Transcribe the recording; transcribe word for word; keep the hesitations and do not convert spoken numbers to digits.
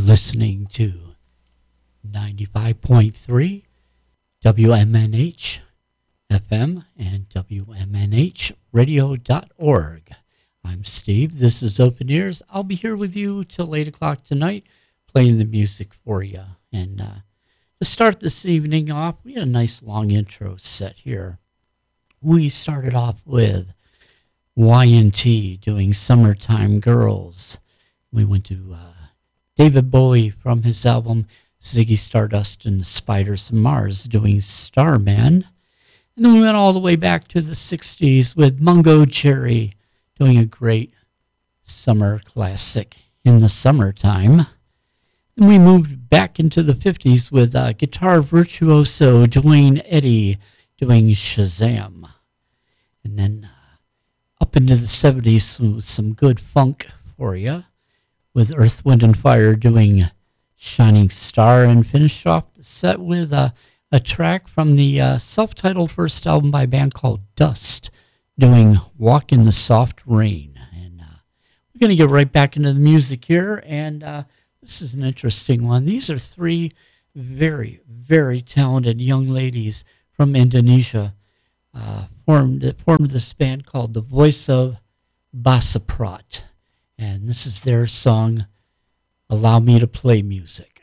listening to ninety-five point three W M N H F M and W M N H radio dot org. I'm Steve. This is Open Ears. I'll be here with you till eight o'clock tonight playing the music for you. And uh, to start this evening off, we had a nice long intro set here. We started off with Y and T doing Summertime Girls. We went to uh, David Bowie from his album Ziggy Stardust and the Spiders from Mars doing Starman. And then we went all the way back to the sixties with Mungo Jerry doing a great summer classic, In the Summertime. And we moved back into the fifties with uh, guitar virtuoso Duane Eddy doing Shazam. And then uh, up into the seventies with some good funk for you, with Earth, Wind and Fire doing Shining Star, and finished off the set with uh, a track from the uh, self-titled first album by a band called Dust doing Walk in the Soft Rain. And uh, we're going to get right back into the music here, and uh, this is an interesting one. These are three very, very talented young ladies from Indonesia uh, formed, formed this band called The Voice of Basaprat. And this is their song, Allow Me to Play Music.